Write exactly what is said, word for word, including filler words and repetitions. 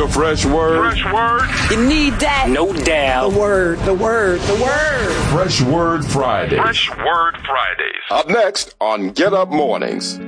a fresh word? Fresh word? You need that. No doubt. The word, the word, the word. Fresh Word Fridays. Fresh Word Fridays. Up next on Get Up Mornings.